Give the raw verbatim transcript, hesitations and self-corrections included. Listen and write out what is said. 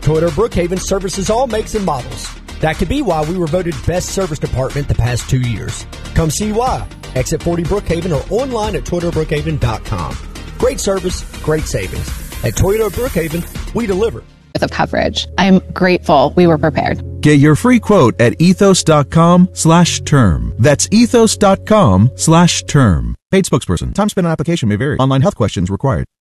Toyota Brookhaven services all makes and models. That could be why we were voted best service department the past two years. Come see why. Exit forty Brookhaven or online at toyota brookhaven dot com. Great service, great savings. At Toyota Brookhaven, we deliver. Of coverage. I'm grateful we were prepared. Get your free quote at ethos.com slash term. That's ethos.com slash term. Paid spokesperson. Time spent on application may vary. Online health questions required.